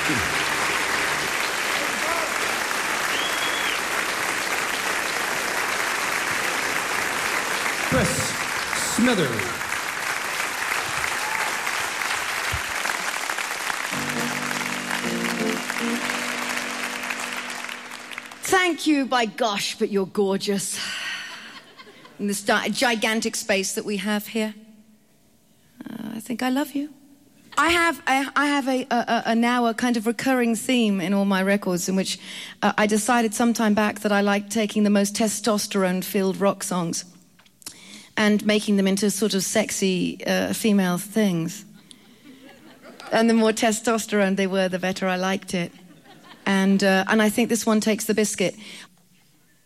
Chris Smitherly. Thank you, by gosh, but you're gorgeous. In this gigantic space that we have here. I think I love you. I have now a kind of recurring theme in all my records in which I decided sometime back that I liked taking the most testosterone-filled rock songs and making them into sort of sexy female things. And the more testosterone they were, the better I liked it. And I think this one takes the biscuit.